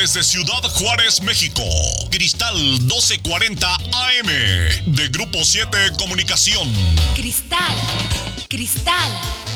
desde Ciudad Juárez, México. Cristal 1240 AM de Grupo 7 Comunicación. Cristal